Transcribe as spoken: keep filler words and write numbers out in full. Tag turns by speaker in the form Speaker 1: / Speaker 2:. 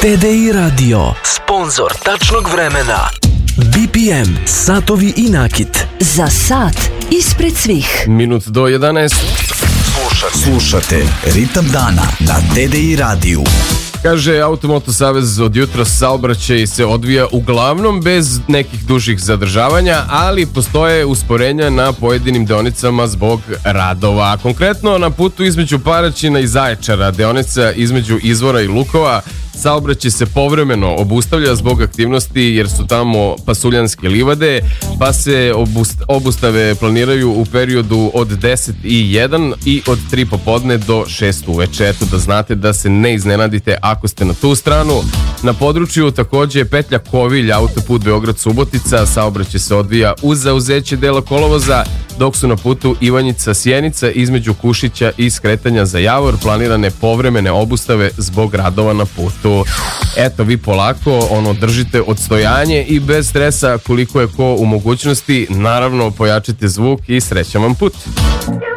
Speaker 1: T D I Radio, sponzor tačnog vremena. B P M, satovi i nakit.
Speaker 2: Za sat ispred svih.
Speaker 3: Minut do jedanaest.
Speaker 1: Slušate, slušate Ritam dana na T D I radiju.
Speaker 3: Kaže Automoto Savez, od jutra saobraćaj se odvija uglavnom bez nekih dužih zadržavanja, ali postoje usporenja na pojedinim deonicama zbog radova. Konkretno na putu između Paraćina i Zaječara, deonica između Izvora i Lukova, saobraćaj se povremeno obustavlja zbog aktivnosti jer su tamo pasuljanske livade, pa se obustave planiraju u periodu od deset i jedan i od tri popodne do šest uveče. Eto da znate da se ne iznenadite ako ste na tu stranu. Na području takođe petlja Kovilj, autoput Beograd-Subotica, saobraćaj se odvija uz zauzeće dela kolovoza, dok su na putu Ivanjica-Sjenica između Kušića i skretanja za Javor planirane povremene obustave zbog radova na putu. Eto, vi polako ono držite odstojanje i bez stresa koliko je ko u mogućnosti, naravno pojačite zvuk i srećan vam put.